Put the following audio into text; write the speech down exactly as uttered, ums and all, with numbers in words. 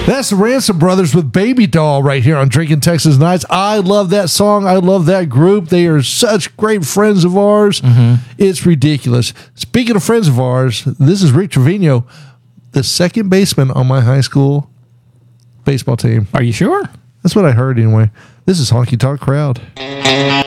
That's the Ransom Brothers with Baby Doll right here on Drinking Texas Nights. I love that song. I love that group. They are such great friends of ours. Mm-hmm. It's ridiculous. Speaking of friends of ours, this is Rick Trevino, the second baseman on my high school baseball team. Are you sure? That's what I heard anyway. This is Honky Tonk Crowd.